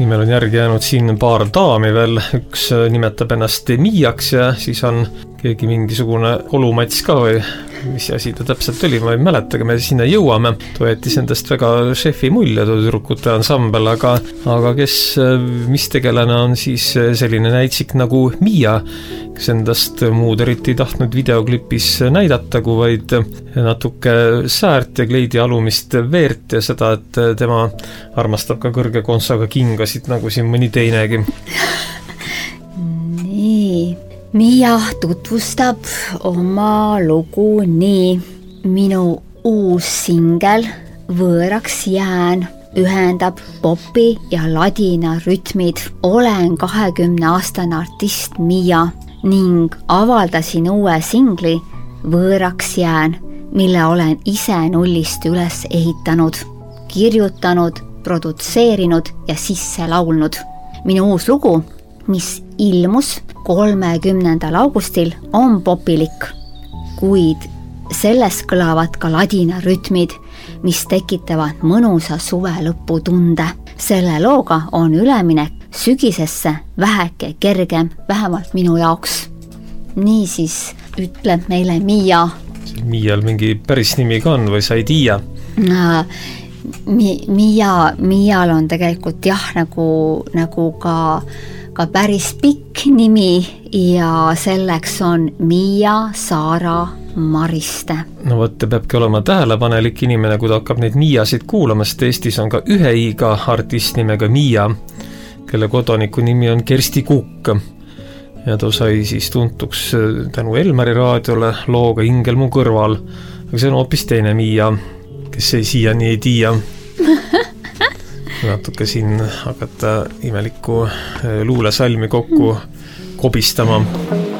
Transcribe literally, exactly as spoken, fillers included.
nimel on järgi jäänud siin paar daami veel, üks nimetab ennast Miiaks ja siis on keegi mingisugune Olumats ka või mis asi ta täpselt oli, ma ei mäleta, aga me sinna jõuame. Too jättis endast väga šefi mulje, too tüdrukute ansambel, aga, aga kes, mis tegelane on siis selline näitsik nagu Miia, kes endast muud eriti tahtnud videoklipis näidata, kui vaid natuke säärt ja kleidi alumist veert ja seda, et tema armastab ka kõrge kontsaga kingasid, nagu siin mõni teinegi. Nii, Miia tutvustab oma lugu nii. Minu uus singel Võõraks jään ühendab popi ja ladina rütmid. Olen kahekümne aastane artist Miia ning avaldasin uue singli Võõraks jään, mille olen ise nullist üles ehitanud, kirjutanud, produtseerinud ja sisse laulnud. Minu uus lugu, mis ilmus kolmekümnendal augustil, on popilik, kuid selles kõlavad ka ladina rütmid, mis tekitavad mõnusa suve lõpu tunde. Selle looga on üleminek sügisesse väheke kergem, vähemalt minu jaoks. Nii siis ütleb meile Miia. Miial mingi päris nimi ka on või sa ei tiia? Mi- Miia, Miial on tegelikult jah, nagu, nagu ka ka päris pikk nimi ja selleks on Miia Saara Mariste. No võt, peabki olema tähelepanelik inimene, kui ta hakkab neid Miiasid kuulama, sest Eestis on ka ühe iga artist nimega Miia, kelle kodaniku nimi on Kersti Kukk. Ja ta sai siis tuntuks tänu Elmeri raadiole looga Ingel mu kõrval, aga see on hoopis teine Miia, kes ei siiani ei tiia. Natuke siin hakata imelikku luulesalmi kokku kobistama.